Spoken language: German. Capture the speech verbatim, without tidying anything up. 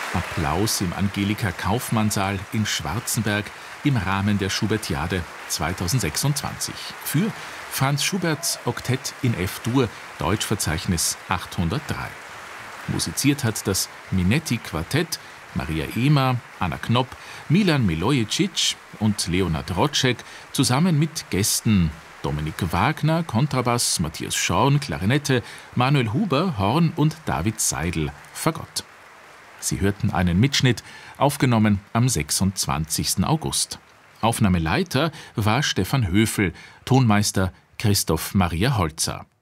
Applaus im Angelika-Kaufmann-Saal in Schwarzenberg im Rahmen der Schubertiade zweitausendsechsundzwanzig für Franz Schuberts Oktett in F-Dur, Deutschverzeichnis achthundertdrei. Musiziert hat das Minetti-Quartett, Maria Ehmer, Anna Knopp, Milan Milojicic und Leonard Rotschek zusammen mit Gästen Dominik Wagner, Kontrabass, Matthias Schorn, Klarinette, Manuel Huber, Horn und David Seidel, Fagott. Sie hörten einen Mitschnitt, aufgenommen am sechsundzwanzigsten August. Aufnahmeleiter war Stefan Höfel, Tonmeister Christoph Maria Holzer.